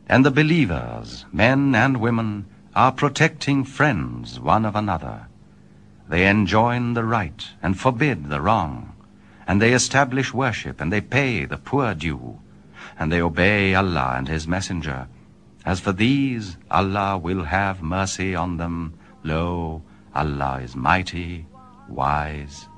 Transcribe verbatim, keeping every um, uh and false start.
And the believers, men and women, are protecting friends one of another. They enjoin the right and forbid the wrong, and they establish worship, and they pay the poor due, and they obey Allah and His Messenger. As for these, Allah will have mercy on them. Lo, Allah is mighty, wise,